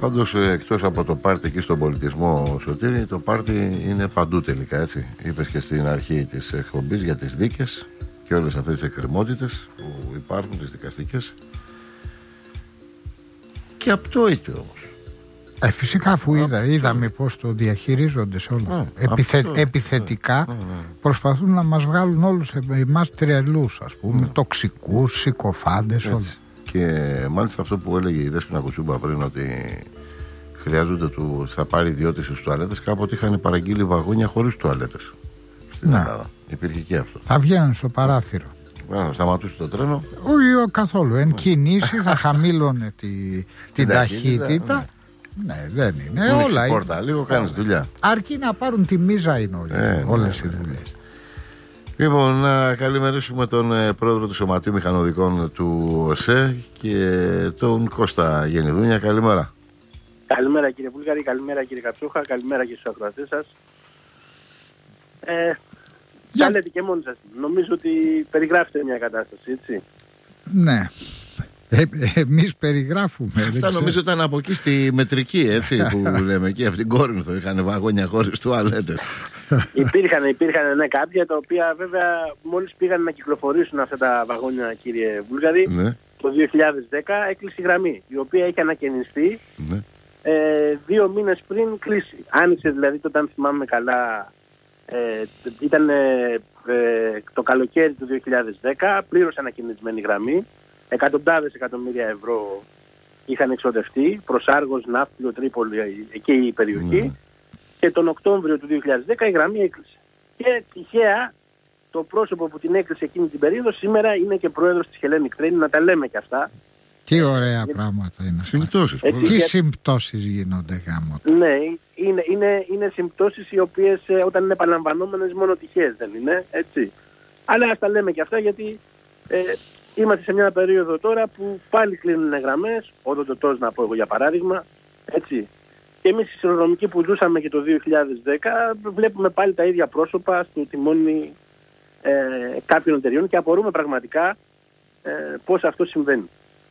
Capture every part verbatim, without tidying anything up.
Πάντως, εκτός από το πάρτι εκεί στον πολιτισμό, Σωτήρη, το πάρτι είναι παντού τελικά, έτσι. Είπες και στην αρχή της εκπομπής για τις δίκες και όλες αυτές τις εκκρεμότητες που υπάρχουν, τις δικαστικές. Και απτόητο όμως. Ε, φυσικά, αφού είδα, είδαμε πώς το διαχειρίζονται σε όλα. Επιθε, επιθετικά α, προσπαθούν να μας βγάλουν όλους εμάς τρελούς, ας πούμε, α, τοξικούς, συκοφάντες, όλα. Και μάλιστα αυτό που έλεγε η Δέσποινα Κουτσούμπα πριν, ότι χρειάζονται του, θα πάρει ιδιώτες στους τουαλέτες, κάποτε είχαν παραγγείλει βαγόνια χωρίς τουαλέτες στην ναι. Ελλάδα. Υπήρχε και αυτό. Θα βγαίνουν στο παράθυρο. Να σταματούσε το τρένο. Όχι καθόλου. Εν κινήσει θα χαμήλωνε τη, την ταχύτητα. ταχύτητα. Ναι. ναι, δεν είναι. Μου όλα είναι. Πόρτα, λίγο κάνεις δουλειά. Αρκεί να πάρουν τη μίζα είναι όλοι, ε, όλες ναι, οι δουλειές. Λοιπόν, να καλημερίσουμε τον ε, πρόεδρο του Σωματείου Μηχανοδικών του ΟΣΕ και τον Κώστα Γενιδούνια. Καλημέρα. Καλημέρα κύριε Βούλγαρη, καλημέρα κύριε Κατσούχα, καλημέρα και στους ακροατές σας. Ε, τα λέτε και μόνοι σας. Νομίζω ότι περιγράφετε μια κατάσταση, έτσι. Ναι. Ε, εμείς περιγράφουμε. Αυτά νομίζω ήταν από εκεί στη μετρική, έτσι, που λέμε εκεί, από την Κόρινθο. Είχαν βαγόνια χωρίς τουαλέτες. Υπήρχαν, υπήρχαν ναι, κάποια τα οποία βέβαια μόλις πήγαν να κυκλοφορήσουν αυτά τα βαγόνια, κύριε Βούλγαρη, ναι. Το δύο χιλιάδες δέκα έκλεισε η γραμμή, η οποία έχει ανακαινιστεί ναι. ε, δύο μήνες πριν κλείσει. Άνοιξε δηλαδή τότε, αν θυμάμαι καλά, ε, ήταν ε, ε, το καλοκαίρι του δύο χιλιάδες δέκα, πλήρως ανακαινισμένη γραμμή. Εκατοντάδες εκατομμύρια ευρώ είχαν εξοδευτεί προς Άργος, Ναύπλιο, Τρίπολη, εκεί η περιοχή. Mm. Και τον Οκτώβριο του δύο χιλιάδες δέκα η γραμμή έκλεισε. Και τυχαία το πρόσωπο που την έκλεισε εκείνη την περίοδο σήμερα είναι και πρόεδρος της Hellenic Train, να τα λέμε και αυτά. Τι ωραία ε, πράγματα είναι αυτά. Συμπτώσεις. Τι για... συμπτώσεις γίνονται γάμο. Ναι, είναι, είναι, είναι συμπτώσεις οι οποίες ε, όταν είναι επαναλαμβανόμενες μόνο τυχαίες δεν είναι, έτσι. Αλλά ας τα λέμε και αυτά γιατί... Ε, είμαστε σε μια περίοδο τώρα που πάλι κλείνουν γραμμές, οδοντοτός να πω εγώ για παράδειγμα, έτσι. Και εμείς οι σιδηροδρομικοί που ζούσαμε και το δύο χιλιάδες δέκα βλέπουμε πάλι τα ίδια πρόσωπα στο τιμόνι ε, κάποιων εταιριών και απορούμε πραγματικά ε, πώς αυτό συμβαίνει.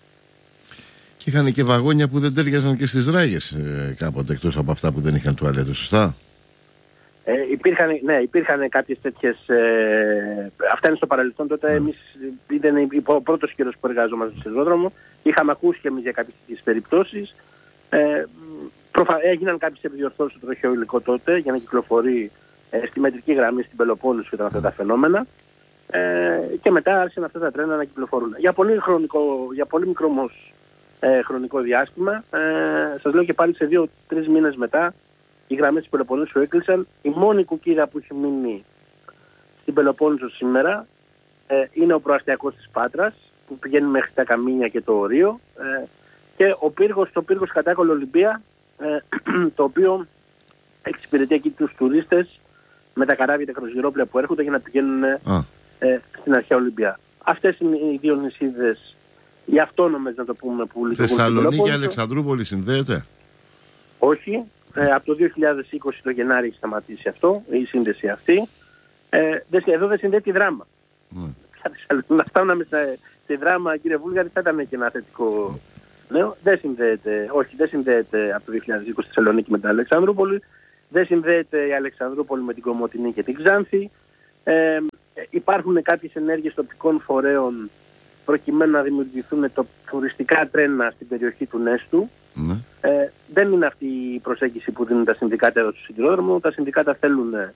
Και είχαν και βαγόνια που δεν τέριαζαν και στις ράγες ε, κάποτε, εκτός από αυτά που δεν είχαν τουαλέτες, σωστά. Ε, υπήρχαν, ναι, υπήρχαν κάποιες τέτοιες, ε, αυτά είναι στο παρελθόν τότε, mm. εμείς ήταν ο πρώτος καιρός που εργαζόμαστε στο σιδηρόδρομο, είχαμε ακούσει και εμείς για κάποιες τέτοιες περιπτώσεις, ε, προφα... έγιναν κάποιες επιδιορθώσεις στο τροχαίο υλικό τότε για να κυκλοφορεί ε, στη μετρική γραμμή στην Πελοπόννησο ήταν αυτά τα φαινόμενα ε, και μετά άρχισαν αυτά τα τρένα να κυκλοφορούν. Για πολύ, χρονικό, για πολύ μικρό όμως, ε, χρονικό διάστημα, ε, σας λέω και πάλι σε δύο τρεις μήνες μετά, οι γραμμές της Πελοποννήσου έκλεισαν. Η μόνη κουκίδα που έχει μείνει στην Πελοπόννησο σήμερα ε, είναι ο προαστιακός της Πάτρας που πηγαίνει μέχρι τα Καμίνια και το Ορείο ε, και ο πύργος, το πύργος Κατάκολο Ολυμπία ε, το οποίο εξυπηρετεί εκεί τους τουρίστες με τα καράβια και τα κρουαζιερόπλοια που έρχονται για να πηγαίνουν ε, στην αρχαία Ολυμπία. Αυτές είναι οι δύο νησίδες, οι αυτόνομες να το πούμε, που λειτουργούν. Θεσσαλονίκη και Αλεξανδρούπολη συνδέεται? Όχι. Ε, από το δύο χιλιάδες είκοσι το Γενάρη έχει σταματήσει αυτό, η σύνδεση αυτή. Ε, εδώ δεν συνδέει τη Δράμα. Mm. Να φτάνουμε στη Δράμα, κύριε Βούλγαρη, θα ήταν και ένα θετικό νέο. Δεν συνδέεται, όχι, δεν συνδέεται από το δύο χιλιάδες είκοσι τη Θεσσαλονίκη με την Αλεξανδρούπολη. Δεν συνδέεται η Αλεξανδρούπολη με την Κομοτηνή και την Ξάνθη. Ε, υπάρχουν κάποιες ενέργειες τοπικών φορέων προκειμένου να δημιουργηθούν το, τουριστικά τρένα στην περιοχή του Νέστου. Mm. Ε, δεν είναι αυτή η προσέγγιση που δίνουν τα συνδικάτα εδώ στο σιδηρόδρομο. Τα συνδικάτα θέλουν ε,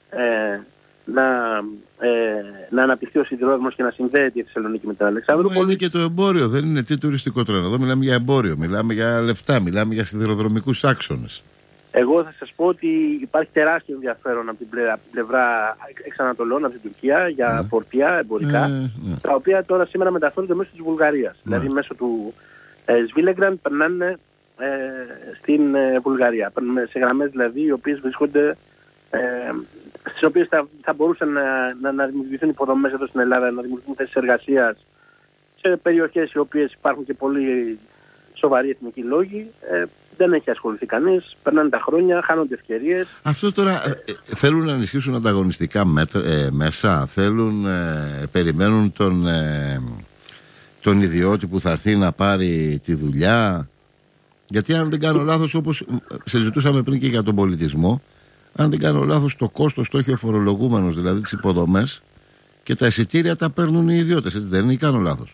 να, ε, να αναπτυχθεί ο σιδηρόδρομος και να συνδέεται η Θεσσαλονίκη με την Αλεξανδρούπολη. Είναι και το εμπόριο, δεν είναι τι τουριστικό τρένο. Εδώ μιλάμε για εμπόριο, μιλάμε για λεφτά, μιλάμε για σιδηροδρομικούς άξονες. Εγώ θα σας πω ότι υπάρχει τεράστιο ενδιαφέρον από την πλευρά, από την πλευρά εξ Ανατολών, από την Τουρκία, για mm. πορτιά εμπορικά, ε, yeah. τα οποία τώρα σήμερα μεταφέρονται μέσω της Βουλγαρίας. Mm. Δηλαδή μέσω του ε, Σβίλεγκραντ περνάνε ε, στην ε, Βουλγαρία. Σε γραμμές δηλαδή οι οποίες βρίσκονται, ε, στις οποίες θα, θα μπορούσαν να, να, να δημιουργηθούν υποδομές εδώ στην Ελλάδα, να δημιουργηθούν θέσεις εργασίας σε περιοχές οι οποίες υπάρχουν και πολύ σοβαροί εθνικοί λόγοι. Ε, δεν έχει ασχοληθεί κανείς, περνάνε τα χρόνια, χάνονται ευκαιρίες. Αυτό τώρα ε, θέλουν να ενισχύσουν ανταγωνιστικά μέτρα, ε, μέσα, θέλουν, ε, περιμένουν τον, ε, τον ιδιώτη που θα έρθει να πάρει τη δουλειά. Γιατί αν δεν κάνω λάθος, όπως συζητούσαμε πριν και για τον πολιτισμό, αν δεν κάνω λάθος, το κόστος το έχει ο φορολογούμενος, δηλαδή τις υποδομές, και τα εισιτήρια τα παίρνουν οι ιδιώτες, έτσι δεν είναι, ή κάνω λάθος?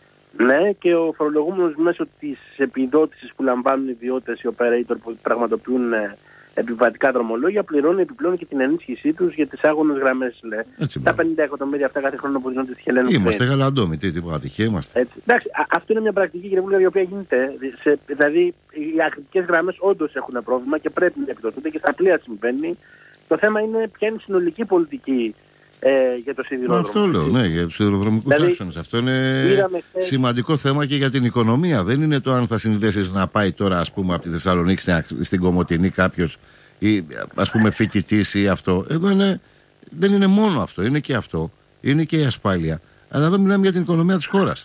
Ναι, και ο φορολογούμενος μέσω της επιδότησης που λαμβάνουν οι ιδιώτες, οι operator που πραγματοποιούν επιβατικά δρομολόγια, πληρώνει επιπλέον και την ενίσχυσή τους για τις άγωνες γραμμές. Τα πενήντα εκατομμύρια αυτά κάθε χρόνο που δίνονται στη Χελένη. Είμαστε γαλαντόμοι, τι τίποτα τυχαία είμαστε. Έτσι. Εντάξει, α, αυτό είναι μια πρακτική, κύριε Βούλγαρη, η οποία γίνεται. Σε, δηλαδή, οι ακτικές γραμμές όντως έχουν πρόβλημα και πρέπει να επιδοτούνται και στα πλοία συμβαίνει. Το θέμα είναι ποια είναι η συνολική πολιτική ε, για το σιδηρόδρομο. Αυτό λέω, ναι, για τους σιδηροδρομικούς δηλαδή, άξονες. Αυτό είναι χθες... σημαντικό θέμα και για την οικονομία. Δεν είναι το αν θα συνδέσεις να πάει τώρα, ας πούμε, από τη Θεσσαλονίκη στην, στην Κομοτηνή κάποιος, ή ας πούμε φοιτητής ή αυτό. Εδώ είναι, δεν είναι μόνο αυτό, είναι και αυτό, είναι και η ασφάλεια. Αλλά εδώ μιλάμε για την οικονομία της χώρας.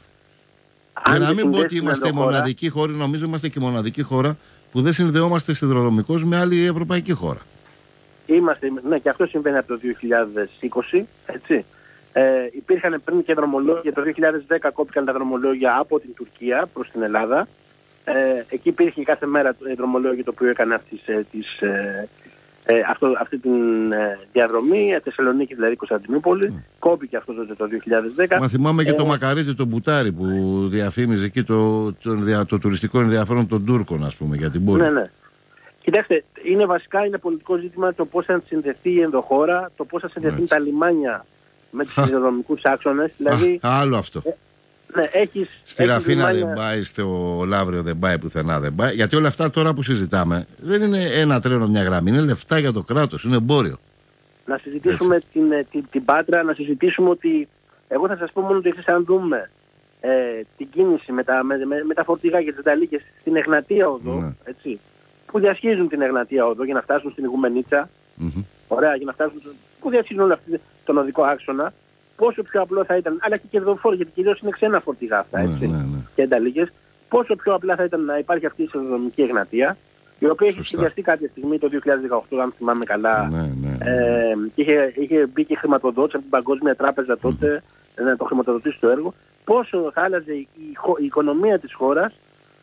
Για να μην πω ότι είμαστε η μοναδική χώρα, νομίζω είμαστε και η μοναδική χώρα που δεν συνδεόμαστε σιδηροδρομικώς με άλλη ευρωπαϊκή χώρα. Είμαστε, ναι, και αυτό συμβαίνει από το δύο χιλιάδες είκοσι, έτσι. Ε, υπήρχαν πριν και δρομολόγια, το δύο χιλιάδες δέκα κόπηκαν τα δρομολόγια από την Τουρκία προς την Ελλάδα. Ε, εκεί υπήρχε κάθε μέρα το δρομολόγιο το οποίο έκανε αυτής, ε, της, ε, ε, αυτό, αυτή την ε, διαδρομή, ε, Θεσσαλονίκη δηλαδή Κωνσταντινούπολη. Mm. Κόπηκε αυτό το, το δύο χιλιάδες δέκα. Μα θυμάμαι και ε, το Μακαρίτη, το Μπουτάρι που διαφήμιζε εκεί το, το, το, το τουριστικό ενδιαφέρον των Τούρκων, ας πούμε, για την πόλη. Ναι, ναι. Κοιτάξτε, είναι βασικά είναι πολιτικό ζήτημα το πώς θα συνδεθεί η ενδοχώρα, το πώς θα συνδεθούν τα λιμάνια με τους σιδηροδρομικούς άξονες. Δηλαδή, Α, άλλο αυτό. Ε, ναι, έχεις, Στη έχεις Ραφίνα λιμάνια... δεν πάει, στο Λαύριο δεν πάει, πουθενά δεν πάει. Γιατί όλα αυτά τώρα που συζητάμε δεν είναι ένα τρένο, μια γραμμή. Είναι λεφτά για το κράτος, είναι εμπόριο. Να συζητήσουμε την, την, την Πάτρα, να συζητήσουμε ότι. Εγώ θα σας πω μόνο το εξής, αν δούμε ε, την κίνηση με τα, με, με, με τα φορτηγά και τις ενταλίκες στην Εγνατία οδό, ναι. έτσι, που διασχίζουν την Εγνατία οδό για να φτάσουν στην Ιγουμενίτσα. Mm-hmm. Ωραία, για να φτάσουν. Που διασχίζουν όλο αυτό τον οδικό άξονα. Πόσο πιο απλό θα ήταν, αλλά και κερδοφόρο, γιατί κυρίως είναι ξένα φορτηγά αυτά, έτσι, ναι, ναι, ναι. και ενταλίκες. Πόσο πιο απλά θα ήταν να υπάρχει αυτή η σιδηροδρομική Εγνατία, η οποία έχει σχεδιαστεί κάποια στιγμή το δύο χιλιάδες δεκαοκτώ, αν θυμάμαι καλά, ναι, ναι, ναι. Ε, και είχε, είχε μπει και χρηματοδότηση από την Παγκόσμια Τράπεζα τότε mm. να το χρηματοδοτήσει το έργο. Πόσο θα άλλαζε η, η, η οικονομία της χώρας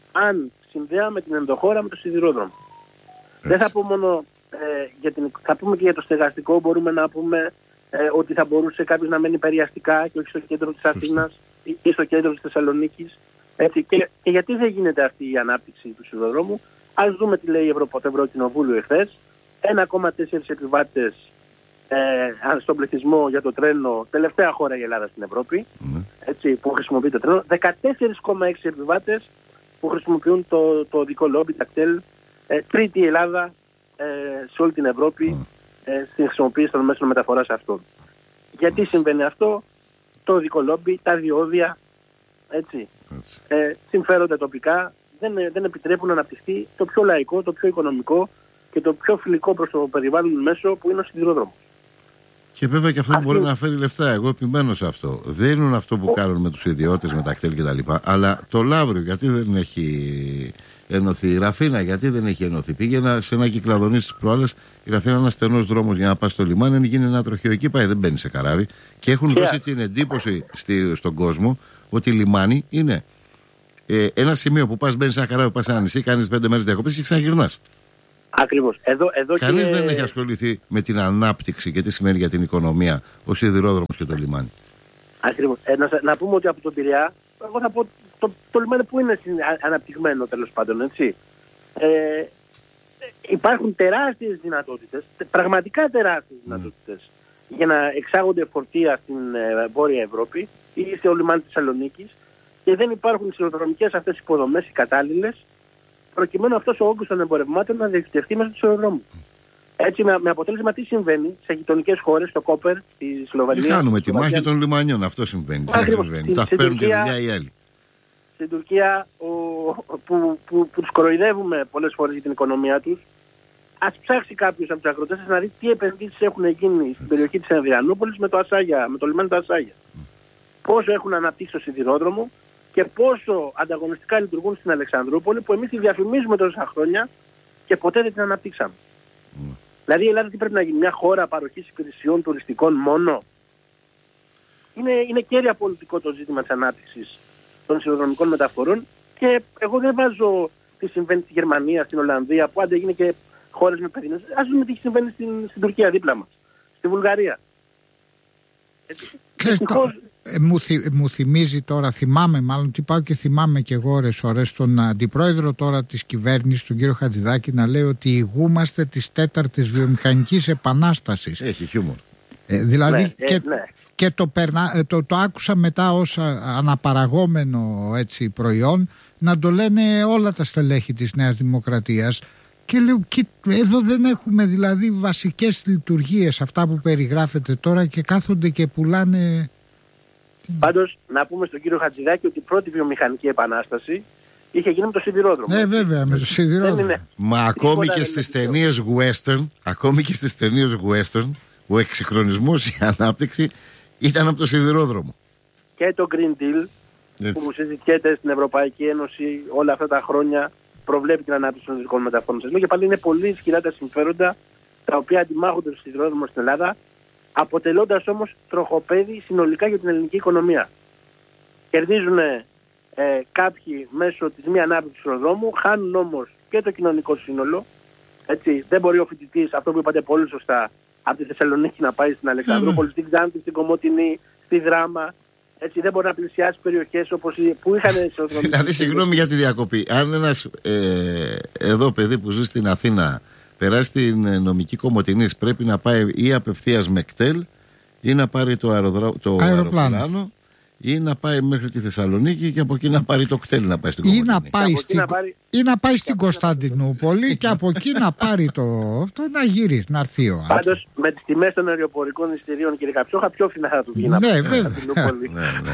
αν συνδέαμε την ενδοχώρα με το σιδηρόδρομο. Έτσι. Δεν θα πω μόνο ε, για την, θα πούμε και για το στεγαστικό, μπορούμε να πούμε ε, ότι θα μπορούσε κάποιος να μένει περιαστικά και όχι στο κέντρο της Αθήνας ή, ή στο κέντρο της Θεσσαλονίκης. Έτσι, και, και γιατί δεν γίνεται αυτή η ανάπτυξη του σιδηροδρόμου? Ας δούμε τι λέει η Ευρωπα, το Ευρωκοινοβούλιο εχθές. ένα κόμμα τέσσερα επιβάτες ε, στον πληθυσμό για το τρένο, τελευταία χώρα η Ελλάδα στην Ευρώπη, mm. έτσι, που χρησιμοποιεί το τρένο. δεκατέσσερα κόμμα έξι επιβάτες που χρησιμοποιούν το, το οδικό λόμπι, τακτέλ. Ε, τρίτη η Ελλάδα ε, σε όλη την Ευρώπη mm. ε, στην χρησιμοποίηση των μέσων μεταφοράς αυτών. Γιατί συμβαίνει αυτό? Το οδικό λόμπι, τα διόδια, έτσι, ε, συμφέρονται τοπικά, δεν, δεν επιτρέπουν να αναπτυχθεί το πιο λαϊκό, το πιο οικονομικό και το πιο φιλικό προς το περιβάλλον μέσο που είναι ο σιδηρόδρομος. Και βέβαια και αυτό Αυτή... μπορεί να φέρει λεφτά. Εγώ επιμένω σε αυτό. Δεν είναι αυτό που ο... κάνουν με τους ιδιώτες, με τα κτέλ κτλ. Αλλά το Λαύριο, γιατί δεν έχει ενωθεί? Η Ραφίνα, γιατί δεν έχει ενωθεί? Πήγαινα σε ένα κυκλαδονί στις προάλλες. Η Ραφίνα είναι ένας στενός δρόμος για να πας στο λιμάνι. Αν γίνει ένα τροχείο εκεί, πάει, δεν μπαίνει σε καράβι. Και έχουν yeah. δώσει την εντύπωση στη, στον κόσμο ότι λιμάνι είναι ε, ένα σημείο που πας, μπαίνεις σε ένα καράβι, πας σε ένα νησί, κάνεις πέντε μέρες διακοπές και ξαναγυρνάς. Ακριβώς. Εδώ, εδώ Κανείς και... δεν έχει ασχοληθεί με την ανάπτυξη και τι σημαίνει για την οικονομία ο σιδηρόδρομος και το λιμάνι. Ακριβώς. Ε, να, να πούμε ότι από τον Πειραιά, εγώ θα πω το, το λιμάνι που είναι αναπτυγμένο τέλος πάντων, έτσι. Ε, υπάρχουν τεράστιες δυνατότητες, πραγματικά τεράστιες mm. δυνατότητες για να εξάγονται φορτία στην ε, Βόρεια Ευρώπη ή στο λιμάνι της Θεσσαλονίκης και δεν υπάρχουν οι σιδηροδρομικές αυτές υποδομές οι κατάλληλες προκειμένου αυτός ο όγκος των εμπορευμάτων να διοικητευτεί μέσα του σιδηροδρόμου. Έτσι, με, με αποτέλεσμα τι συμβαίνει σε γειτονικές χώρες, στο Κόπερ, στη Σλοβενία. Τι κάνουμε, τη μάχη των λιμανιών, αυτό συμβαίνει. Ακριβώς. συμβαίνει. Τα παίρνουν τη δουλειά οι άλλοι. Στην Τουρκία, ο, που, που, που τους κοροϊδεύουμε πολλές φορές για την οικονομία τους, ας ψάξει κάποιος από τους αγροτές να δει τι επενδύσεις έχουν γίνει στην περιοχή της Ανδριανούπολης με το Ασάγια, με το λιμάνι του Ασάγια. Mm. Πόσο έχουν αναπτύξει το σιδηρόδρομο και πόσο ανταγωνιστικά λειτουργούν στην Αλεξανδρούπολη, που εμείς τη διαφημίζουμε τόσα χρόνια και ποτέ δεν την αναπτύξαμε. Mm. Δηλαδή η Ελλάδα τι πρέπει να γίνει, μια χώρα παροχής υπηρεσιών τουριστικών μόνο? Είναι, είναι κέρια πολιτικό το ζήτημα της ανάπτυξης των σιδηροδρομικών μεταφορών και εγώ δεν βάζω τι συμβαίνει στη Γερμανία, στην Ολλανδία, που άντε γίνει και χώρες με παιδινές. Ας δούμε τι συμβαίνει στην, στην Τουρκία δίπλα μας, στη Βουλγαρία. Ε, το, ε, μου, θυ, μου θυμίζει τώρα, θυμάμαι μάλλον, τι πάω και θυμάμαι και εγώ ώρες ώρες τον αντιπρόεδρο τώρα της κυβέρνησης, τον κύριο Χατζηδάκη, να λέει ότι ηγούμαστε της τέταρτης βιομηχανικής επανάστασης. Έχει χιούμορ. Ε, δηλαδή ναι, και, ε, ναι. και το, περνά, το, το άκουσα μετά ως αναπαραγόμενο έτσι, προϊόν να το λένε όλα τα στελέχη της Νέας Δημοκρατίας. Και λέω, και εδώ δεν έχουμε δηλαδή βασικές λειτουργίες, αυτά που περιγράφεται τώρα, και κάθονται και πουλάνε. Πάντως, να πούμε στον κύριο Χατζηδάκη ότι η πρώτη βιομηχανική επανάσταση είχε γίνει με το σιδηρόδρομο. Ναι, βέβαια, με το σιδηρόδρομο. Είναι... Μα ακόμη και στις ταινίες western, ακόμη και στις ταινίες western, ο εξυγχρονισμός, η ανάπτυξη ήταν από το σιδηρόδρομο. Και το Green Deal, έτσι, που συζητιέται στην Ευρωπαϊκή Ένωση όλα αυτά τα χρόνια, προβλέπει την ανάπτυξη των οδικών μεταφορών. Και πάλι είναι πολύ ισχυρά τα συμφέροντα τα οποία αντιμάχονται στο σιδηρόδρομο στην Ελλάδα, αποτελώντας όμως τροχοπέδι συνολικά για την ελληνική οικονομία. Κερδίζουν ε, κάποιοι μέσω της μη ανάπτυξης του δρόμου, χάνουν όμως και το κοινωνικό σύνολο. Έτσι, δεν μπορεί ο φοιτητής, αυτό που είπατε πολύ σωστά, από τη Θεσσαλονίκη να πάει στην Αλεξανδρούπολη, mm. στην Ξάνθη, στην Κομότηνη, στη Δράμα. Έτσι, δεν μπορεί να πλησιάσει περιοχές όπως που είχαν ισοδρομικές. Δηλαδή, συγγνώμη για τη διακοπή. Αν ένας ε, εδώ παιδί που ζει στην Αθήνα περάσει την νομική Κομοτηνής, πρέπει να πάει ή απευθείας με κτέλ ή να πάρει το, αεροδρα... το αεροπλάνο ή να πάει μέχρι τη Θεσσαλονίκη και από εκεί να πάρει το κτέλ να πάει στην Κομοτηνή. Ή να πάει, στη... να πάρει... ή να πάει στην Κωνσταντινούπολη και από εκεί να πάρει το αυτό, να γυρίσει, να έρθει ο. Πάντως με τις τιμές των αεροπορικών εισιτηρίων, κύριε Καψόχα, πιο φθηνά θα του βγει να πάει στην Κωνσταντινούπολη.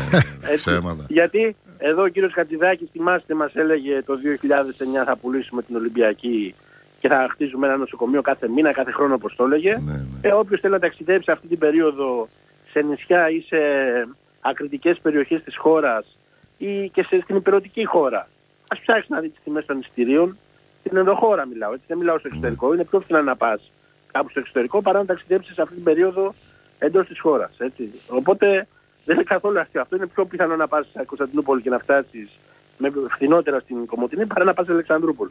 Γιατί εδώ ο κύριος Χατζηδάκης, θυμάστε, μας έλεγε το δύο χιλιάδες εννιά θα πουλήσουμε την Ολυμπιακή και θα χτίζουμε ένα νοσοκομείο κάθε μήνα, κάθε χρόνο, όπως το έλεγε. Ναι, ναι. Ε, όποιος θέλει να ταξιδέψει αυτή την περίοδο σε νησιά ή σε ακριτικές περιοχές της χώρας ή και σε, στην υπηρετική χώρα, ας ψάξει να δει τις τιμές των εισιτηρίων. Στην ενδοχώρα μιλάω, έτσι, δεν μιλάω στο εξωτερικό. Mm. Είναι πιο φθηνά να πας κάπου στο εξωτερικό παρά να ταξιδέψεις σε αυτή την περίοδο εντός της χώρας. Έτσι. Οπότε δεν είναι καθόλου αστείο. Αυτό είναι πιο πιθανό να πας στην Κωνσταντινούπολη και να φτάσεις με φθηνότερα στην Κομοτηνή παρά να πας στην Αλεξανδρούπολη.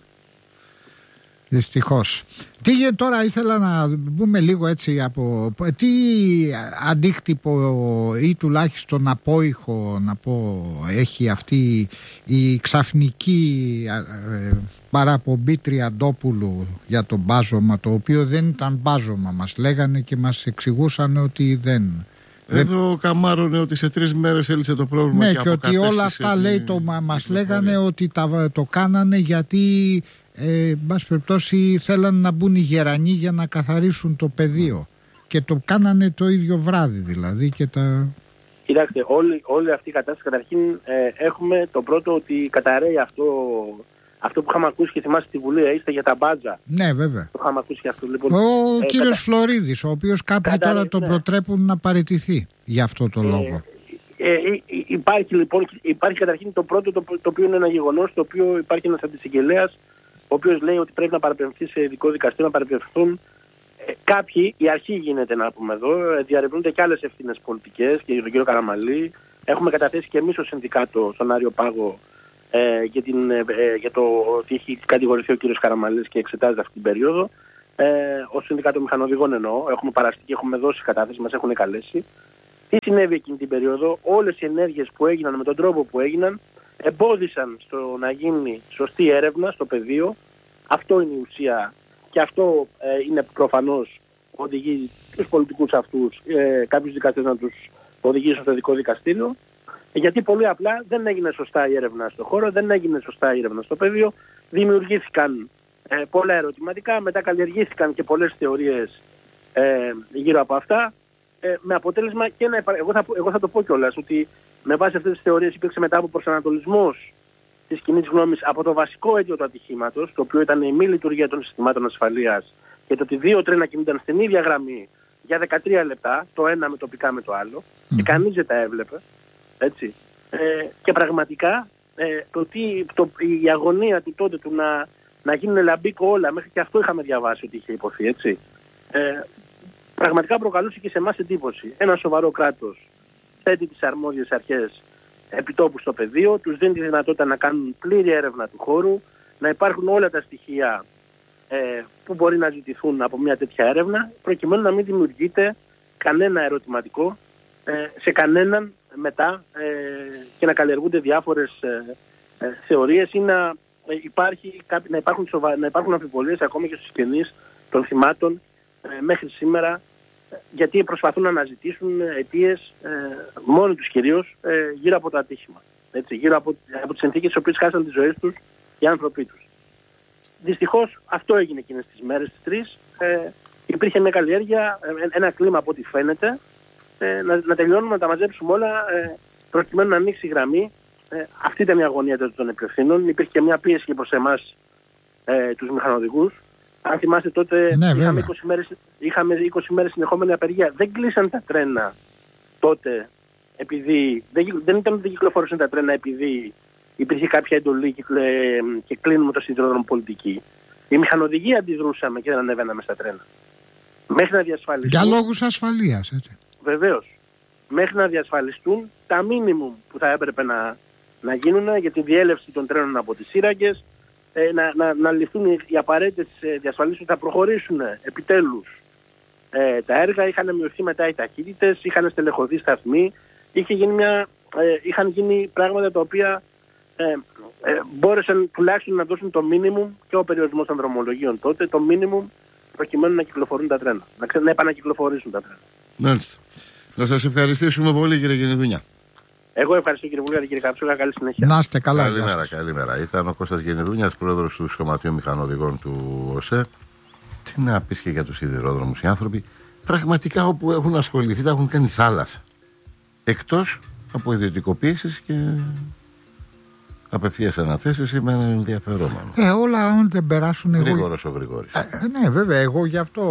Δυστυχώς. Τι τώρα ήθελα να πούμε λίγο έτσι από τι αντίκτυπο ή τουλάχιστον απόϊχο να πω έχει αυτή η ξαφνική ε, παραπομπή Τριαντόπουλου για το μπάζωμα, το οποίο δεν ήταν μπάζωμα, μας λέγανε και μας εξηγούσαν ότι δεν. Εδώ καμάρωνε ότι σε τρεις μέρες έλυσε το πρόβλημα. Ναι, και, και ότι όλα αυτά λέει το, μας λέγανε ότι τα, το κάνανε γιατί Ε, εν πάση περιπτώσει θέλαν να μπουν οι γερανοί για να καθαρίσουν το πεδίο και το κάνανε το ίδιο βράδυ δηλαδή και τα... Κοιτάξτε, όλη, όλη αυτή η κατάσταση καταρχήν ε, έχουμε το πρώτο ότι καταραίει αυτό, αυτό που είχαμε ακούσει και θυμάστε στη Βουλή, είστε για τα μπάτζα. Ναι, βέβαια. Το είχαμε ακούσει και αυτό. Λοιπόν, ο ε, κύριος κατα... Φλωρίδης, ο οποίος κάποιοι καταραίει, τώρα τον ναι. προτρέπουν να παραιτηθεί για αυτό το ε, λόγο. Ε, ε, υπάρχει λοιπόν, υπάρχει καταρχήν το πρώτο το, το οποίο είναι ένα γεγονός, το οποίο υπάρχει ένας αντισυγγελέας ο οποίος λέει ότι πρέπει να παραπεμφθεί σε ειδικό δικαστήριο, να παραπεμφθούν ε, κάποιοι, η αρχή γίνεται να πούμε εδώ, ε, διαρευνούνται και άλλες ευθύνες πολιτικές και για τον κύριο Καραμαλή. Έχουμε καταθέσει και εμείς ως συνδικάτο στον Άριο Πάγο ε, για, την, ε, για το ότι έχει κατηγορηθεί ο κύριος Καραμαλής και εξετάζεται αυτή την περίοδο. Ε, ως συνδικάτο μηχανοδηγών εννοώ, έχουμε παραστεί και έχουμε δώσει κατάθεση, μας έχουν καλέσει. Τι συνέβη εκείνη την περίοδο, όλες οι ενέργειες που έγιναν με τον τρόπο που έγιναν, εμπόδισαν στο να γίνει σωστή έρευνα στο πεδίο. Αυτό είναι η ουσία και αυτό ε, είναι προφανώς οδηγεί τους πολιτικούς αυτούς, ε, κάποιους δικαστές να τους οδηγήσουν στο ειδικό δικαστήριο, γιατί πολύ απλά δεν έγινε σωστά η έρευνα στο χώρο, δεν έγινε σωστά η έρευνα στο πεδίο, δημιουργήθηκαν ε, πολλά ερωτηματικά, μετά καλλιεργήθηκαν και πολλές θεωρίες ε, γύρω από αυτά, ε, με αποτέλεσμα και να υπά... εγώ, θα, εγώ θα το πω κιόλας ότι με βάση αυτές τις θεωρίες υπήρξε μετά από προσανατολισμός της κοινής γνώμης από το βασικό αίτιο του ατυχήματος, το οποίο ήταν η μη λειτουργία των συστημάτων ασφαλείας και το ότι δύο τρένα κινούνταν στην ίδια γραμμή για δεκατρία λεπτά, το ένα με τοπικά με το άλλο, mm. και κανείς δεν τα έβλεπε. Έτσι. Ε, και πραγματικά ε, το τι, το, η αγωνία του τότε του να, να γίνουν λαμπίκο όλα, μέχρι και αυτό είχαμε διαβάσει ότι είχε υποθεί. Έτσι. Ε, πραγματικά προκαλούσε και σε εμάς εντύπωση. Ένα σοβαρό κράτος θέτει τις αρμόδιες αρχές επιτόπου στο πεδίο, τους δίνει τη δυνατότητα να κάνουν πλήρη έρευνα του χώρου, να υπάρχουν όλα τα στοιχεία ε, που μπορεί να ζητηθούν από μια τέτοια έρευνα, προκειμένου να μην δημιουργείται κανένα ερωτηματικό ε, σε κανέναν μετά ε, και να καλλιεργούνται διάφορες ε, ε, θεωρίες ή να, ε, υπάρχει, να, υπάρχουν, σοβα, να υπάρχουν αμφιβολίες ακόμα και στους συγγενείς των θυμάτων ε, μέχρι σήμερα, ε, γιατί προσπαθούν να αναζητήσουν αιτίες ε, μόνοι τους κυρίως ε, γύρω από το ατύχημα. Έτσι, γύρω από, από τις συνθήκες στις οποίες χάσαν τις ζωές τους οι άνθρωποι τους. Δυστυχώς αυτό έγινε εκείνες τις μέρες τις τρεις. Ε, υπήρχε μια καλλιέργεια, ε, ένα κλίμα από ό,τι φαίνεται, ε, να, να τελειώνουμε, να τα μαζέψουμε όλα ε, προκειμένου να ανοίξει η γραμμή. Ε, αυτή ήταν η αγωνία των υπευθύνων. Υπήρχε και μια πίεση και προς εμάς ε, τους μηχανοδηγούς. Αν θυμάστε τότε ναι, είχαμε, είκοσι μέρες, είχαμε είκοσι μέρες συνεχόμενη απεργία. Δεν κλείσαν τα τρένα τότε επειδή δεν, δεν ήταν ότι δεν κυκλοφορούσαν τα τρένα επειδή υπήρχε κάποια εντολή και, και κλείνουμε το σιδηρόδρομο πολιτική. Οι μηχανοδηγοί αντιδρούσαμε και δεν ανέβαιναμε στα τρένα. Μέχρι να διασφαλιστούν. Για λόγους ασφαλείας, έτσι. Βεβαίως. Μέχρι να διασφαλιστούν τα μίνιμουμ που θα έπρεπε να, να γίνουν για τη διέλευση των τρένων από τις σύραγγες, ε, να, να, να ληφθούν οι απαραίτητες διασφαλίσεις ότι θα προχωρήσουν επιτέλους ε, τα έργα. Είχαν μειωθεί μετά οι ταχύτητες, είχαν στελεχωθεί σταθμοί, είχε γίνει μια, ε, είχαν γίνει πράγματα τα οποία ε, ε, μπόρεσαν τουλάχιστον να δώσουν το μίνιμουμ και ο περιορισμός των δρομολογίων τότε, το μίνιμουμ προκειμένου να κυκλοφορούν τα τρένα, να, ξε, να επανακυκλοφορήσουν τα τρένα. Μάλιστα. Να σας ευχαριστήσουμε πολύ, κύριε Γενιδούνια. Εγώ ευχαριστώ, κύριε Βουλγαρη, κύριε Καψούγα. Καλή συνέχεια. Να είστε καλά. Καλημέρα, καλημέρα. Ήταν ο Κώστας Γενιδούνιας, πρόεδρος του Σωματείου Μηχανοδηγών του ΟΣΕ. Τι να πεις και για τους σιδηρόδρομους. Οι άνθρωποι πραγματικά όπου έχουν ασχοληθεί τα έχουν κάνει θάλασσα. Εκτός από ιδιωτικοποίησεις και απευθείας αναθέσεις ή με έναν ενδιαφερόμενο. Ε, όλα αν δεν περάσουν. Γρήγορος ο Γρηγόρης. Ε, ναι, βέβαια, εγώ γι' αυτό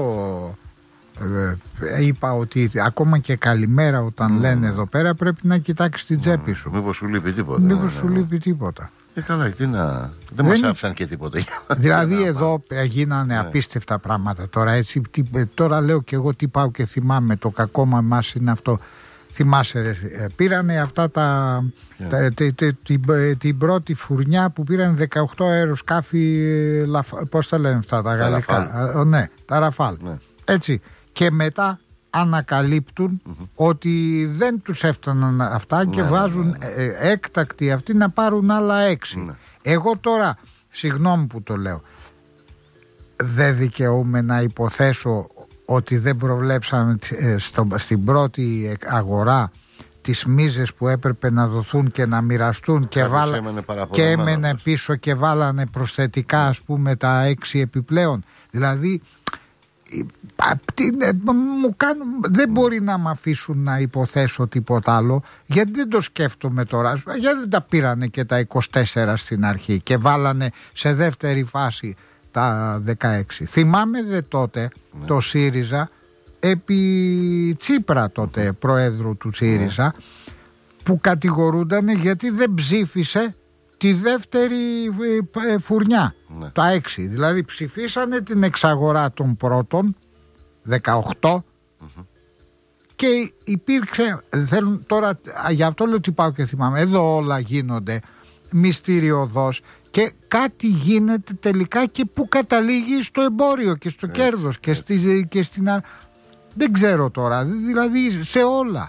ε, είπα ότι ακόμα και καλημέρα όταν mm. λένε εδώ πέρα πρέπει να κοιτάξεις την τσέπη σου. Mm. Μήπως σου λείπει τίποτα. Μήπως ναι, σου ναι. λείπει τίποτα. Ε, καλά, τι να... Δεν, δεν μας άφησαν και τίποτα. Δηλαδή εδώ γίνανε ναι. απίστευτα πράγματα. Τώρα, έτσι, τι, τώρα λέω και εγώ τι πάω και θυμάμαι. Το κακό με εμάς είναι αυτό. Θυμάσαι, ρε, πήρανε αυτά τα, yeah. τα τε, τε, την, την πρώτη φουρνιά που πήραν δεκαοκτώ αεροσκάφη, πώς τα λένε αυτά τα, τα γαλλικά, α, ναι, τα Ραφάλ. Ναι. Έτσι, και μετά ανακαλύπτουν mm-hmm. ότι δεν τους έφταναν αυτά και ναι, βάζουν ναι, ναι. Ε, έκτακτοι αυτοί να πάρουν άλλα έξι. Ναι. Εγώ τώρα, συγγνώμη που το λέω, δεν δικαιούμαι να υποθέσω ότι δεν προβλέψαν στο, στην πρώτη αγορά τις μίζες που έπρεπε να δοθούν και να μοιραστούν και, βάλα, και έμενε πίσω και βάλανε προσθετικά ας πούμε τα έξι επιπλέον. Δηλαδή τι, μου κάνουν, δεν μπορεί να μ' αφήσουν να υποθέσω τίποτα άλλο, γιατί δεν το σκέφτομαι τώρα, γιατί δεν τα πήρανε και τα είκοσι τέσσερα στην αρχή και βάλανε σε δεύτερη φάση τα δεκαέξι. Θυμάμαι δε τότε ναι. το ΣΥΡΙΖΑ επί Τσίπρα τότε προέδρου του ΣΥΡΙΖΑ ναι. που κατηγορούνταν γιατί δεν ψήφισε τη δεύτερη φουρνιά ναι. τα έξι. Δηλαδή ψηφίσανε την εξαγορά των πρώτων δεκαοκτώ mm-hmm. και υπήρξε θέλουν, τώρα γι' αυτό λέω ότι πάω και θυμάμαι, εδώ όλα γίνονται μυστηριωδώς και κάτι γίνεται τελικά και που καταλήγει στο εμπόριο και στο έτσι, κέρδος και, στη, και στην... Δεν ξέρω τώρα, δηλαδή σε όλα.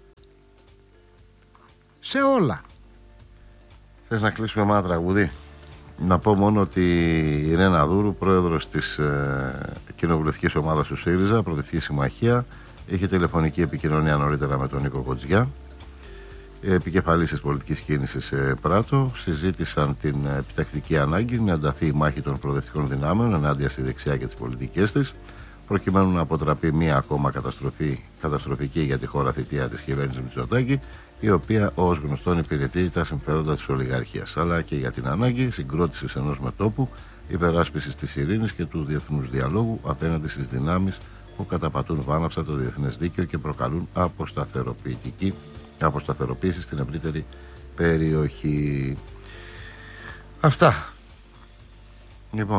Σε όλα. Θες να κλείσουμε με ένα τραγούδι? Να πω μόνο ότι η Ρένα Δούρου, πρόεδρος της ε, κοινοβουλευτικής ομάδας του ΣΥΡΙΖΑ, Προοδευτική Συμμαχία, είχε τηλεφωνική επικοινωνία νωρίτερα με τον Νίκο Κοτζιά, επικεφαλής της πολιτικής κίνησης ε, Πράτο. Συζήτησαν την επιτακτική ανάγκη να ενταθεί η μάχη των προοδευτικών δυνάμεων ενάντια στη δεξιά και τις πολιτικές της, προκειμένου να αποτραπεί μία ακόμα καταστροφή, καταστροφική για τη χώρα θητεία της κυβέρνησης Μητσοτάκη, η οποία ως γνωστόν υπηρετεί τα συμφέροντα της ολιγαρχίας, αλλά και για την ανάγκη συγκρότησης ενός μετώπου, υπεράσπισης της ειρήνης και του διεθνούς διαλόγου απέναντι στις δυνάμεις που καταπατούν βάναυσα το διεθνές δίκαιο και προκαλούν αποσταθεροποιητική αποσταθεροποίηση στην ευρύτερη περιοχή. Αυτά. Λοιπόν,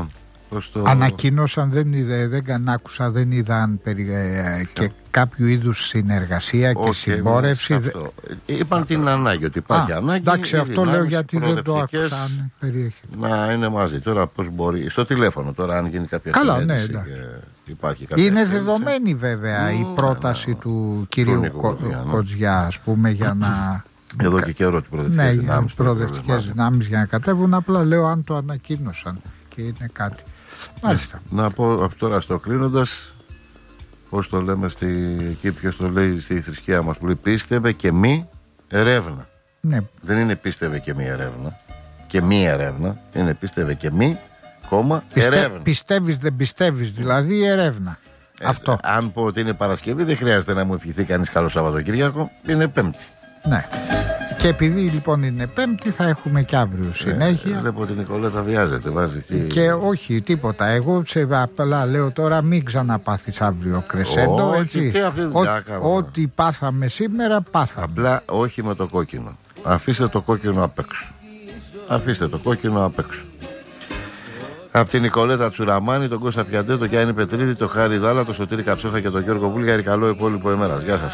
το... Ανακοίνωσαν, δεν, είδε, δεν άκουσα, δεν είδαν περι, ε, και κάποιο είδους συνεργασία okay, και συμπόρευση. Αυτό. Είπαν την ανάγκη, ότι υπάρχει Α, ανάγκη. Εντάξει, αυτό λέω γιατί δεν το άκουσαν. Να είναι μαζί. Τώρα πώς μπορεί, στο τηλέφωνο τώρα αν γίνει κάποια Καλά, συνέντευξη ναι, και υπάρχει κάποια είναι εξέλιξη. Δεδομένη βέβαια mm, η πρόταση ναι, ναι, του κυρίου Κοτζιά, Κοτζιά, ας πούμε, για να... Εδώ και καιρό την προοδευτικές ναι, δυνάμεις. προοδευτικές δυνάμεις για να κατέβουν. Απλά λέω αν το ανακοίνωσαν και είναι κάτι. Μάλιστα. Να, να πω τώρα στο κλείνοντας, πώς το λέμε στη, εκεί, ποιος το λέει στη θρησκεία μας που λέει πίστευε και μη ερεύνα. Ναι. Δεν είναι πίστευε και μη ερεύνα. Και μη ερεύνα. Είναι πίστευε και μη κόμμα Πιστε, ερεύνα. Πιστεύεις δεν πιστεύεις, δηλαδή ερεύνα. Ε, Αυτό. Αν πω ότι είναι Παρασκευή, δεν χρειάζεται να μου ευχηθεί κανείς καλό Σαββατοκύριακο. Είναι Πέμπτη. Ναι. Και επειδή λοιπόν είναι Πέμπτη, θα έχουμε και αύριο συνέχεια. Ε, βλέπω ότι η Νικολέτα βιάζεται, βάζει και... και όχι τίποτα. Εγώ σε απλά λέω τώρα μην ξαναπάθεις αύριο κρεσέντο. Όχι, έτσι. Και αυτή Ό, ό,τι πάθαμε σήμερα, πάθαμε. Απλά όχι με το κόκκινο. Αφήστε το κόκκινο απ' έξω. Αφήστε το κόκκινο απ' έξω. Από την Νικολέτα Τσουραμάνη, τον Κώστα Πιαντέ, τον Γιάννη Πετρίδη, τον Χάρη Δάλα, τον Σωτήρη Κατσόφα και τον Γιώργο Βούλγαρη. Καλό υπόλοιπο ημέρας. Γεια σας.